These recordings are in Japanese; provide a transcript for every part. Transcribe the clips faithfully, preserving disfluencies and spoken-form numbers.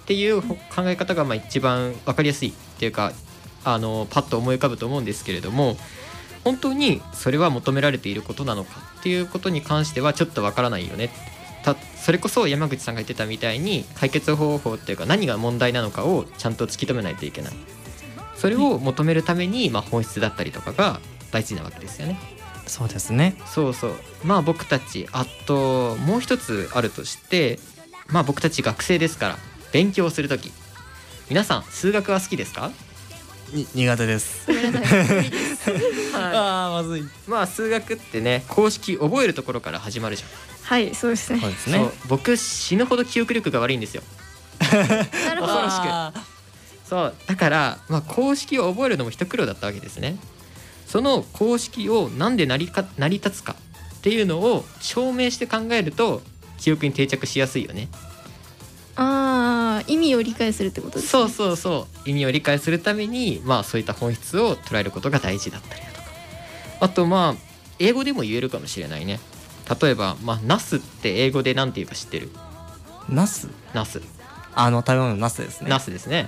っていう考え方がまあ一番分かりやすいっていうか、あのパッと思い浮かぶと思うんですけれども、本当にそれは求められていることなのかっていうことに関してはちょっと分からないよね。たそれこそ山口さんが言ってたみたいに解決方法っていうか何が問題なのかをちゃんと突き止めないといけない。それを求めるためにまあ本質だったりとかが大事なわけですよね。 そうですね。 そうそう。まあ僕たちあともう一つあるとして、まあ僕たち学生ですから勉強するとき、皆さん数学は好きですか？ に苦手です。 ごめんなさい。無理です。 ああまずい。 まあ数学ってね、公式覚えるところから始まるじゃん。 はい、そうですね。 そうですね。 そう、僕死ぬほど記憶力が悪いんですよ。 なるほど。 恐ろしく。そうだから、まあ、公式を覚えるのも一苦労だったわけですね。その公式をなんで成りか成り立つかっていうのを証明して考えると記憶に定着しやすいよね。 ああ、意味を理解するってことですね。 そうそうそう、意味を理解するために、まあそういった本質を捉えることが大事だったりだとか、あとまあ英語でも言えるかもしれないね。例えばまあナスって英語でなんて言うか知ってる？ ナス。 ナス。 あの食べ物のナスですね。 ナスですね。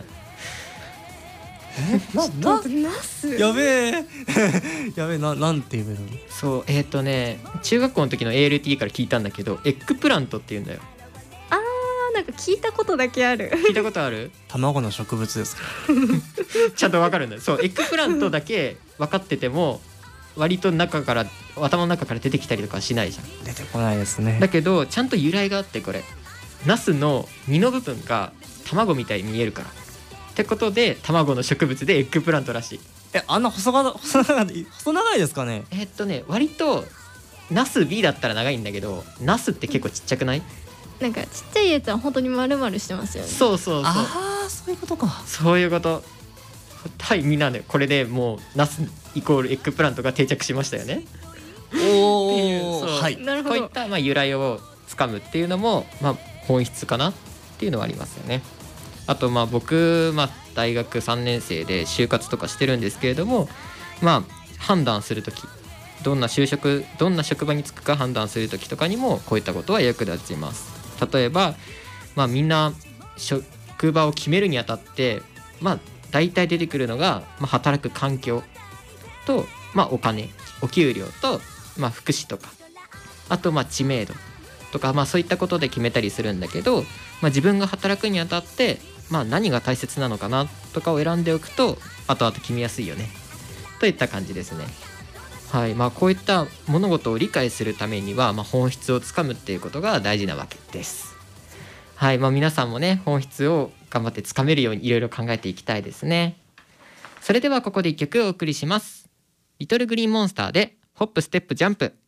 ななナス。 やべえやべえな、なんて言えばいいの？ そう、えっとね中学校の時の エーエルティー から聞いたんだけど、エッグプラントって言うんだよ。 あー、なんか聞いたことだけある。 聞いたことある？ 卵の植物ですか？ ちゃんとわかるんだよ。そう、エッグプラントだけ分かってても割と中から頭の中から出てきたりとかはしないじゃん。 出てこないですね。 だけどちゃんと由来があって、これナスの実の部分が卵みたいに見えるからってことで卵の植物でエッグプラントらしい。 え、あんな細が細長い細長いですかね？ えっとね割とナス B だったら長いんだけど、ナスって結構ちっちゃくない？ なんかちっちゃいやつは本当に丸々してますよね。 そうそうそう、 ああ、そういうことか。 そういうこと。はい、みんなねこれでもうナスイコールエッグプラントが定着しましたよね。 おっていう、 お、 そうはい。 なるほど。 こういったまあ由来をつかむっていうのもまあ本質かなっていうのはありますよね。あとまあ僕、まあ、大学さんねん生で就活とかしてるんですけれども、まあ判断するとき、どんな就職どんな職場に就くか判断するときとかにもこういったことは役立ちます。例えば、まあ、みんな職場を決めるにあたってまあ大体出てくるのが、まあ、働く環境と、まあ、お金お給料と、まあ、福祉とか、あとまあ知名度とか、まあ、そういったことで決めたりするんだけど、まあ、自分が働くにあたって、まあ、何が大切なのかなとかを選んでおくと後々決めやすいよねといった感じですね。はい、まあ、こういった物事を理解するためには、まあ、本質をつかむっていうことが大事なわけです。はい、まあ、皆さんもね本質を頑張ってつかめるようにいろいろ考えていきたいですね。それではここで一曲お送りします。リトルグリーンモンスターでホップステップジャンプ。